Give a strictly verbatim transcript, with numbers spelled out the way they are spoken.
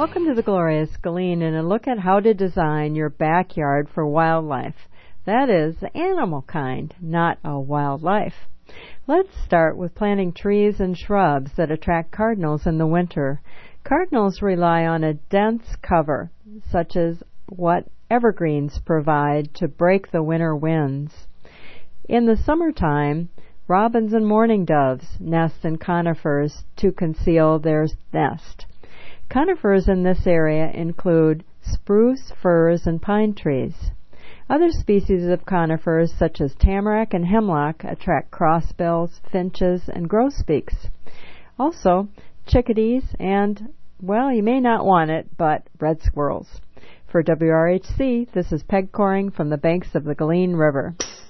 Welcome to the Glorious Galeen and a look at how to design your backyard for wildlife. That is, the animal kind, not a wildlife. Let's start with planting trees and shrubs that attract cardinals in the winter. Cardinals rely on a dense cover, such as what evergreens provide to break the winter winds. In the summertime, robins and mourning doves nest in conifers to conceal their nest. Conifers in this area include spruce, firs, and pine trees. Other species of conifers, such as tamarack and hemlock, attract crossbills, finches, and grosbeaks. Also, chickadees and, well, you may not want it, but red squirrels. For W R H C, this is Peg Coring from the banks of the Galeen River.